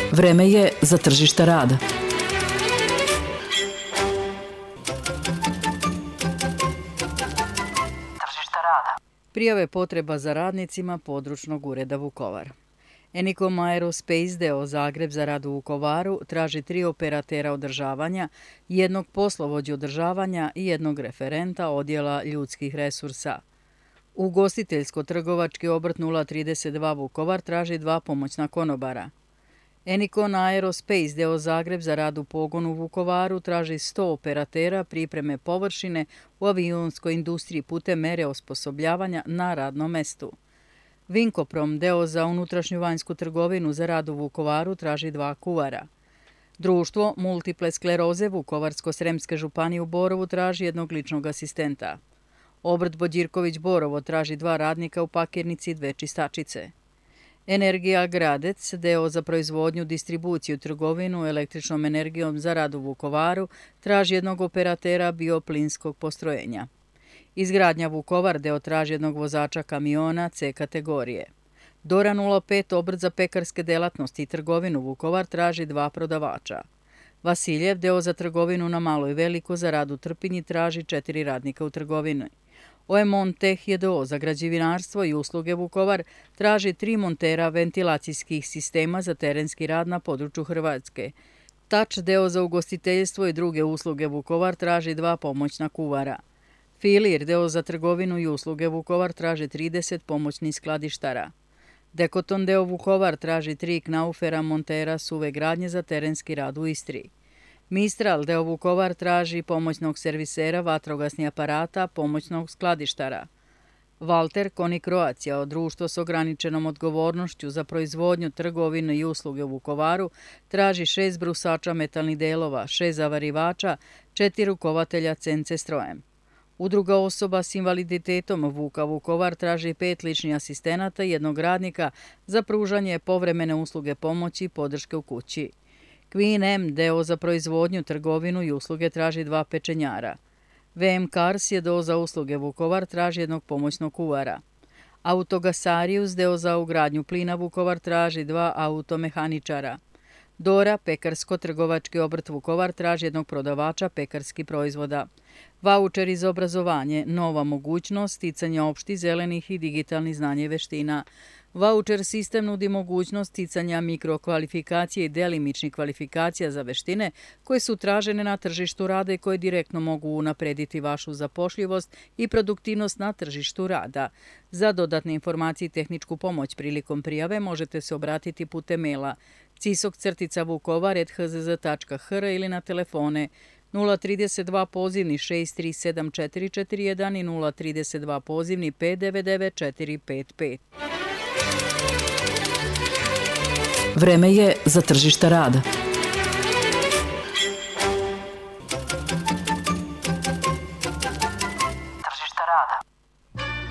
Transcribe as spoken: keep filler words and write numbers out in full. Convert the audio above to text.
Vreme je za tržište rada. Tržište rada. Prijave potreba za radnicima područnog ureda Vukovar. Enicom Aerospace doo Zagreb za rad u Vukovaru traži tri operatera održavanja, jednog poslovođu održavanja i jednog referenta odjela ljudskih resursa. Ugostiteljsko-trgovački obrt nula trideset dva Vukovar traži dva pomoćna konobara. Enicom Aerospace doo Zagreb za rad u pogonu u Vukovaru traži sto operatera pripreme površine u avionskoj industriji putem mere osposobljavanja na radnom mestu. Vinkoprom doo za unutrašnju vanjsku trgovinu za rad u Vukovaru traži dva kuvara. Društvo multiple skleroze Vukovarsko-sremske županije u Borovu traži jednog ličnog asistenta. Obrt Bođirković Borovo traži dva radnika u pakirnici i dve čistačice. Energija Gradec doo za proizvodnju, distribuciju i trgovinu električnom energijom za rad u Vukovaru traži jednog operatera bioplinskog postrojenja. Izgradnja Vukovar doo traži jednog vozača kamiona C kategorije. Dora nula pet obrt za pekarske delatnosti i trgovinu Vukovar traži dva prodavača. Vasiljev doo za trgovinu na malo i veliko za rad u Trpinji traži četiri radnika u trgovini. Oemon Teh je doo za građevinarstvo i usluge Vukovar traži tri montera ventilacijskih sistema za terenski rad na području Hrvatske. Tač doo za ugostiteljstvo i druge usluge Vukovar traži dva pomoćna kuvara. Filir doo za trgovinu i usluge Vukovar traži trideset pomoćnih skladištara. Dekoton doo Vukovar traži tri knaufera montera suve gradnje za terenski rad u Istri. Mistral doo Vukovar traži pomoćnog servisera vatrogasnih aparata, pomoćnog skladištara. Walter Koni Croatia, društvo s ograničenom odgovornošću za proizvodnju, trgovinu i usluge u Vukovaru, traži šest brusača metalnih delova, šest zavarivača, četiri rukovatelja C N C strojem. Udruga osoba s invaliditetom Vuka Vukovar traži pet ličnih asistenata i jednog radnika za pružanje povremene usluge pomoći i podrške u kući. Queen M doo za proizvodnju, trgovinu i usluge traži dva pečenjara. V M Cars je doo za usluge Vukovar traži jednog pomoćnog kuvara. Autogasarius doo za ugradnju plina Vukovar traži dva automehaničara. Dora pekarsko-trgovački obrt Vukovar traži jednog prodavača pekarskih proizvoda. Vaučeri za obrazovanje, nova mogućnost sticanja opštih, zelenih i digitalnih znanja i veština. Vaučer sistem nudi mogućnost sticanja mikrokvalifikacije i delimičnih kvalifikacija za veštine koje su tražene na tržištu rada i koje direktno mogu unaprediti vašu zapošljivost i produktivnost na tržištu rada. Za dodatne informacije i tehničku pomoć prilikom prijave možete se obratiti putem maila cisok crtica vukovar at h z z tačka h r ili na telefone nula trideset dva pozivni šest tri sedam četiri četiri jedan i nula trideset dva pozivni pet devet devet četiri pet pet. Vreme je za tržište rada.